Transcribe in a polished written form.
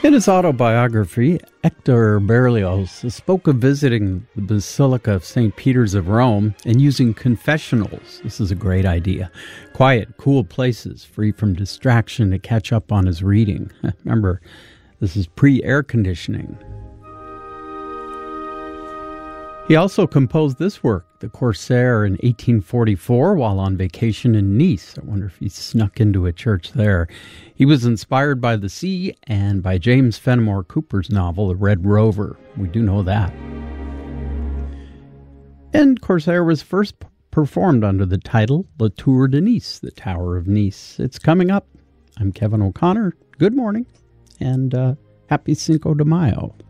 In his autobiography, Hector Berlioz spoke of visiting the Basilica of St. Peter's of Rome and using confessionals. This is a great idea. Quiet, cool places, free from distraction to catch up on his reading. Remember, this is pre-air conditioning. He also composed this work, The Corsair, in 1844 while on vacation in Nice. I wonder if he snuck into a church there. He was inspired by the sea and by James Fenimore Cooper's novel, The Red Rover. We do know that. And Corsair was first performed under the title La Tour de Nice, the Tower of Nice. It's coming up. I'm Kevin O'Connor. Good morning, and happy Cinco de Mayo.